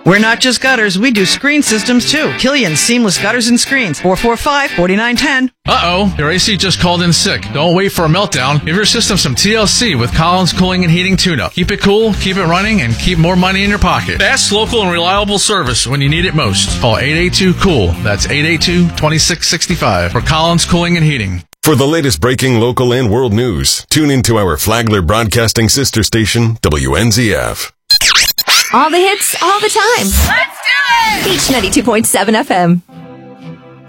We're not just gutters, we do screen systems too. Killian Seamless Gutters and Screens, 445-4910. Uh-oh, your AC just called in sick. Don't wait for a meltdown. Give your system some TLC with Collins Cooling and Heating Tune-Up. Keep it cool, keep it running, and keep more money in your pocket. Fast, local, and reliable service when you need it most. Call 882-COOL. That's 882-2665 for Collins Cooling and Heating. For the latest breaking local and world news, tune into our Flagler Broadcasting sister station, WNZF. All the hits, all the time. Let's do it! Beach 92.7 FM.